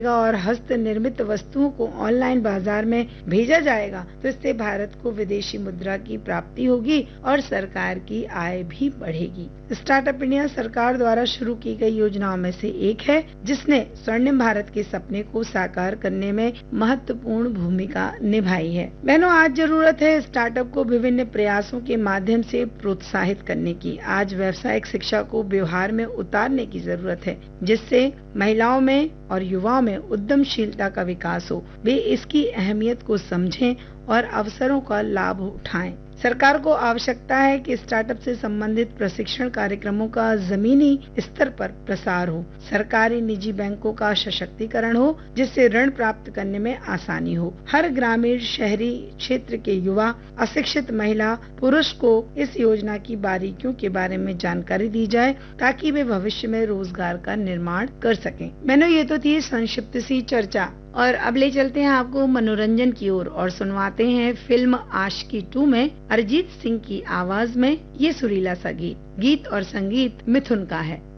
और हस्त निर्मित वस्तुओं को ऑनलाइन बाजार में भेजा जाएगा तो इससे भारत को विदेशी मुद्रा की प्राप्ति होगी और सरकार की आय भी बढ़ेगी। स्टार्टअप इंडिया सरकार द्वारा शुरू की गई योजनाओं में से एक है, जिसने स्वर्णिम भारत के सपने को साकार करने में महत्वपूर्ण भूमिका निभाई है। बहनों, आज जरूरत है स्टार्टअप को विभिन्न प्रयासों के माध्यम से प्रोत्साहित करने की। आज व्यावसायिक शिक्षा को व्यवहार में उतारने की जरूरत है, जिससे महिलाओं में और युवाओं में उद्यमशीलता का विकास हो। वे इसकी अहमियत को समझें और अवसरों का लाभ उठाएं। सरकार को आवश्यकता है कि स्टार्टअप से संबंधित प्रशिक्षण कार्यक्रमों का जमीनी स्तर पर प्रसार हो। सरकारी निजी बैंकों का सशक्तिकरण हो, जिससे ऋण प्राप्त करने में आसानी हो। हर ग्रामीण शहरी क्षेत्र के युवा, अशिक्षित महिला, पुरुष को इस योजना की बारीकियों के बारे में जानकारी दी जाए, ताकि वे भविष्य में रोजगार का निर्माण कर सकें। मैंने ये तो थी संक्षिप्त सी चर्चा, और अब ले चलते हैं आपको मनोरंजन की ओर और सुनवाते हैं फिल्म आशिकी 2 में अरिजीत सिंह की आवाज में ये सुरीला सा गीत। गीत और संगीत मिथुन का है।